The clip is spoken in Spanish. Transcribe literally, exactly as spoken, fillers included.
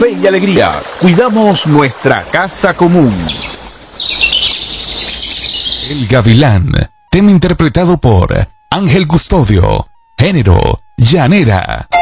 fe y alegría. Cuidamos nuestra casa común. El Gavilán, tema interpretado por Ángel Custodio, género llanera.